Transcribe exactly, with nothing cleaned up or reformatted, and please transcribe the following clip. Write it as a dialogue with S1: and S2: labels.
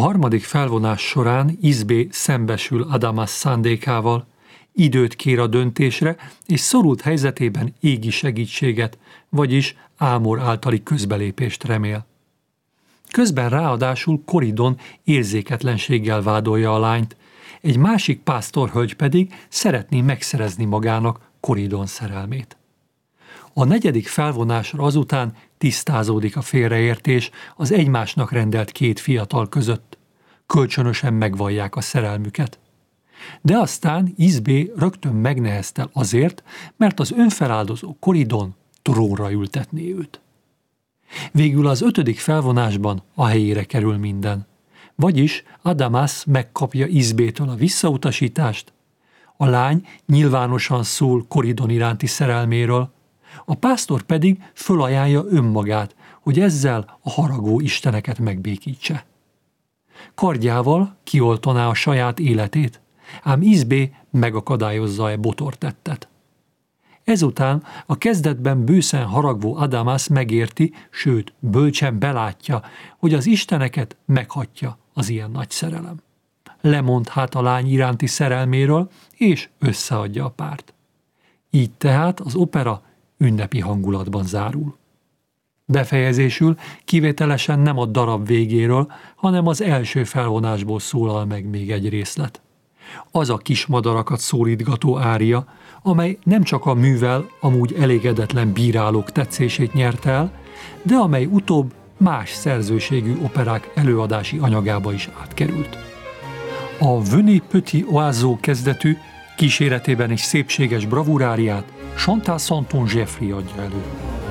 S1: harmadik felvonás során Izbé szembesül Adamas szándékával, időt kér a döntésre, és szorult helyzetében égi segítséget, vagyis Ámor általi közbelépést remél. Közben ráadásul Koridon érzéketlenséggel vádolja a lányt, egy másik pásztorhölgy pedig szeretné megszerezni magának Koridon szerelmét. A negyedik felvonásra azután tisztázódik a félreértés az egymásnak rendelt két fiatal között. Kölcsönösen megvallják a szerelmüket. De aztán Izbé rögtön megneheztel azért, mert az önfeláldozó Koridon trónra ültetné őt. Végül az ötödik felvonásban a helyére kerül minden. Vagyis Adamas megkapja Izbétől a visszautasítást, a lány nyilvánosan szól Koridon iránti szerelméről, a pásztor pedig fölajánlja önmagát, hogy ezzel a haragó isteneket megbékítse. Kardjával kioltaná a saját életét, ám Izbé megakadályozza e botortettet. Ezután a kezdetben bőszen haragvó Adamas megérti, sőt, bölcsen belátja, hogy az isteneket meghatja az ilyen nagy szerelem. Lemond hát a lány iránti szerelméről, és összeadja a párt. Így tehát az opera ünnepi hangulatban zárul. Befejezésül kivételesen nem a darab végéről, hanem az első felvonásból szólal meg még egy részlet. Az a kismadarakat szólítgató ária, amely nem csak a művel amúgy elégedetlen bírálók tetszését nyerte el, de amely utóbb más szerzőségű operák előadási anyagába is átkerült. A Venez Petit Oiseau kezdetű, kíséretében is szépséges bravúráriát Chantal Santon Jeffrey adja elő.